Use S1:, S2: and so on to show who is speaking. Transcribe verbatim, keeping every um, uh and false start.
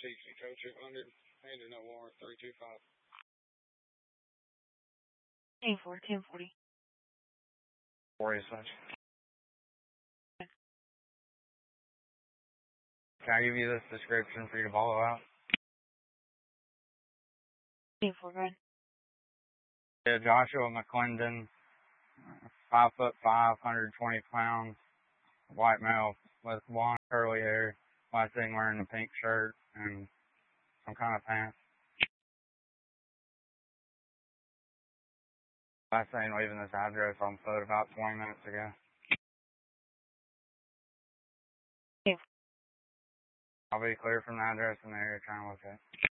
S1: sixty, code two hundred, and no warrant, three two five.
S2: ten four, ten forty.
S3: forty such. Can I give you this description for you to follow out?
S2: ten four, go ahead.
S3: Yeah, Joshua McClendon, five foot five, one hundred twenty pounds, white male with blonde curly hair, last thing wearing a pink shirt and some kind of pants. Last thing leaving this address on foot about twenty minutes ago.
S2: Yeah.
S3: I'll be clear from the address in the area trying to look at.